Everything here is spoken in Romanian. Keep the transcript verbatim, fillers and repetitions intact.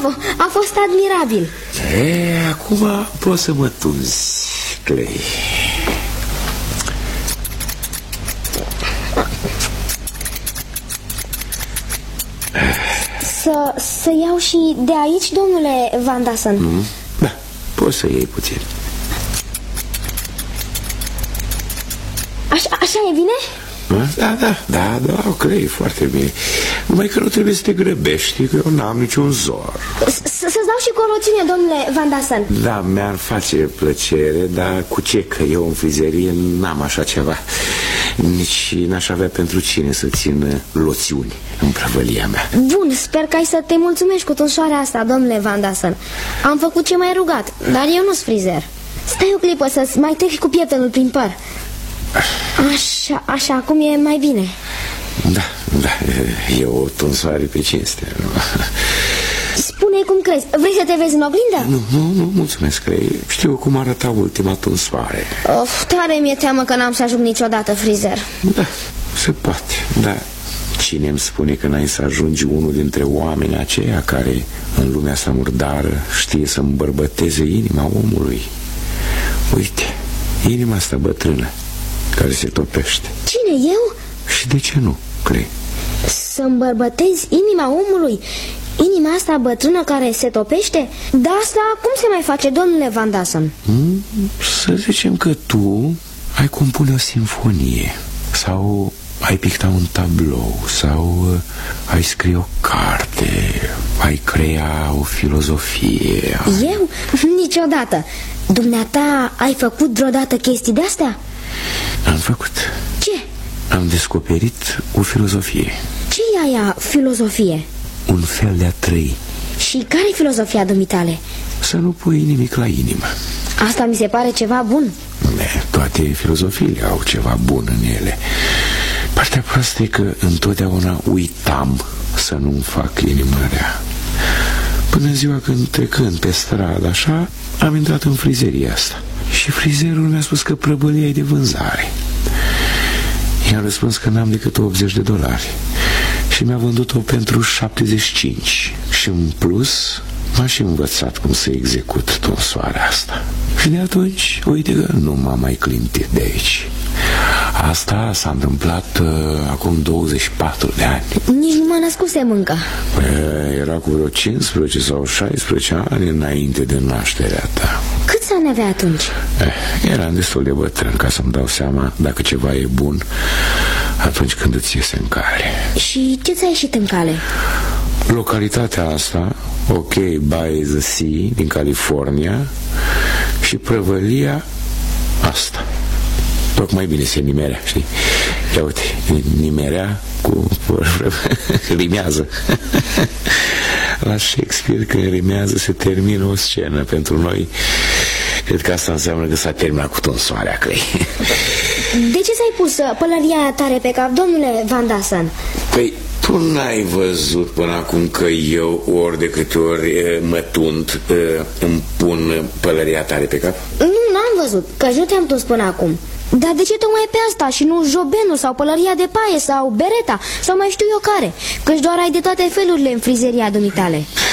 Bravo, a fost admirabil. E, acum poți să mă tunzi, Clay. Să, să iau și de aici, domnule Van Dassen? Mm? Da, poți să iei puțin. Așa, așa e bine? Da, da, da, da, ok, foarte bine. Numai că nu trebuie să te grăbești, că eu n-am niciun zor. Să-ți dau și coloține, domnule Van Dassen? Da, mi-ar face plăcere, dar cu ce, că eu în frizerie n-am așa ceva. Nici n-aș avea pentru cine să țin loțiuni în prăvălia mea. Bun, sper că ai să te mulțumești cu tunsoarea asta, domnule Van Dassen. Am făcut ce m-ai rugat, dar eu nu-s frizer. Stai o clipă să-ți mai trec cu prietenul prin păr. Așa, așa, acum e mai bine. Da, da, e o tunsoare pe cinste. Spune cum crezi, vrei să te vezi în oglindă? Nu, nu, nu, mulțumesc, Clay. Știu cum arăta ultima tunsoare. Of, tare mi-e teamă că n-am să ajung niciodată frizer. Da, se poate, da. Cine îmi spune că n-ai să ajungi unul dintre oamenii aceia care, în lumea asta murdară, știe să îmbărbăteze inima omului? Uite, inima asta bătrână care se topește. Cine, eu? Și de ce nu, Clay? Să îmbărbătezi inima omului? Inima asta bătrână care se topește? Dar asta cum se mai face, domnule Van Dassen? Hmm, să zicem că tu ai compune o simfonie, sau ai picta un tablou, sau ai scrie o carte, ai crea o filozofie. Eu? Niciodată. Dumneata ai făcut vreodată chestii de-astea? Am făcut. Ce? Am descoperit o filozofie. Ce e aia filozofie? Un fel de a trăi. Și care e filozofia dumitale? Să nu pui nimic la inimă. Asta mi se pare ceva bun. Ne, toate filozofiile au ceva bun în ele. Partea proastă e că întotdeauna uitam să nu-mi fac inima rea. Până în ziua când, trecând pe stradă așa, am intrat în frizeria asta. Și frizerul mi-a spus că prăbălia e de vânzare. I-am răspuns că n-am decât optzeci de dolari și mi-a vândut-o pentru șaptezeci și cinci. Și în plus m-a și învățat cum să execut tunsoarea asta. Și de atunci, uite că nu m-am mai clintit de aici. Asta s-a întâmplat uh, acum douăzeci și patru de ani. Nici nu mă născusem încă. E, era cu vreo cincisprezece sau șaisprezece ani înainte de nașterea ta. Câți ani avea atunci? Eh, eram destul de bătrân ca să-mi dau seama dacă ceva e bun atunci când îți iese în cale. Și ce ți-a ieșit în cale? Localitatea asta, OK by the Sea, din California, și prăvălia asta. Tocmai bine se nimerea, știi? Ia uite, nimerea cu... rimează. La Shakespeare, când rimează, se termină o scenă. Pentru noi, cred că asta înseamnă că s-a terminat cu tunsoarea, Clay. De ce ți-ai pus pălăria aia tare pe cap, domnule Van Dassen? Păi, tu n-ai văzut până acum că eu, ori de câte ori mă tund, îmi pun pălăria tare pe cap? Nu, n-am văzut, că nu te-am tuns până acum. Dar de ce tocmai pe asta și nu jobenul sau pălăria de paie sau bereta sau mai știu eu care? Căci doar ai de toate felurile în frizeria dumitale.